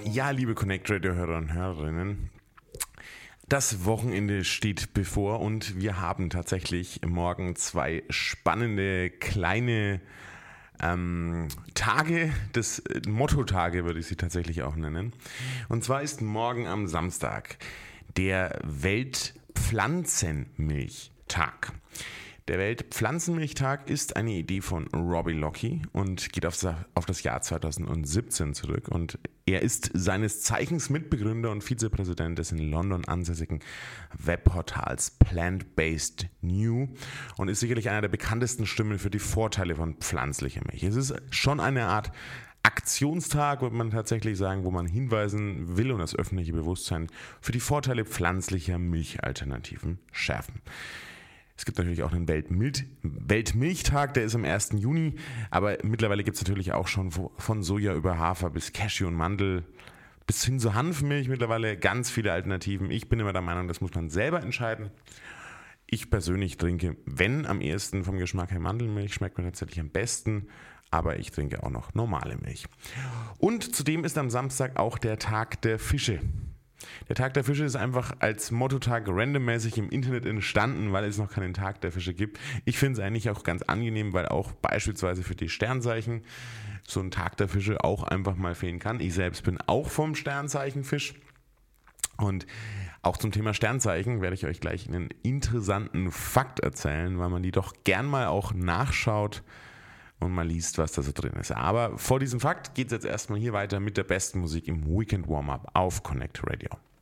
Ja, liebe Connect Radio-Hörer und Hörerinnen, das Wochenende steht bevor und wir haben tatsächlich morgen zwei spannende kleine Tage, Motto-Tage würde ich sie tatsächlich auch nennen. Und zwar ist morgen am Samstag der Weltpflanzenmilchtag. Der Weltpflanzenmilchtag ist eine Idee von Robbie Lockie und geht auf das Jahr 2017 zurück. Und er ist seines Zeichens Mitbegründer und Vizepräsident des in London ansässigen Webportals Plant-Based New und ist sicherlich einer der bekanntesten Stimmen für die Vorteile von pflanzlicher Milch. Es ist schon eine Art Aktionstag, würde man tatsächlich sagen, wo man hinweisen will und das öffentliche Bewusstsein für die Vorteile pflanzlicher Milchalternativen schärfen. Es gibt natürlich auch einen Weltmilchtag, der ist am 1. Juni, aber mittlerweile gibt es natürlich auch schon von Soja über Hafer bis Cashew und Mandel bis hin zu Hanfmilch mittlerweile ganz viele Alternativen. Ich bin immer der Meinung, das muss man selber entscheiden. Ich persönlich trinke, wenn am ehesten vom Geschmack her Mandelmilch, schmeckt mir tatsächlich am besten, aber ich trinke auch noch normale Milch. Und zudem ist am Samstag auch der Tag der Fische. Der Tag der Fische ist einfach als Mottotag randommäßig im Internet entstanden, weil es noch keinen Tag der Fische gibt. Ich finde es eigentlich auch ganz angenehm, weil auch beispielsweise für die Sternzeichen so ein Tag der Fische auch einfach mal fehlen kann. Ich selbst bin auch vom Sternzeichen Fisch und auch zum Thema Sternzeichen werde ich euch gleich einen interessanten Fakt erzählen, weil man die doch gern mal auch nachschaut und mal liest, was da so drin ist. Aber vor diesem Fakt geht es jetzt erstmal hier weiter mit der besten Musik im Weekend Warm-Up auf Connect Radio.